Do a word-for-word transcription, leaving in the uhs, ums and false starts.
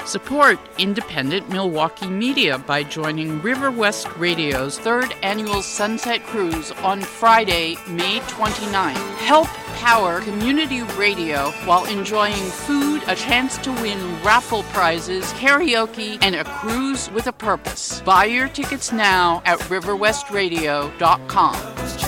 Support independent Milwaukee media by joining River West Radio's third annual Sunset Cruise on Friday, May twenty-ninth. Help power community radio while enjoying food, a chance to win raffle prizes, karaoke, and a cruise with a purpose. Buy your tickets now at river west radio dot com.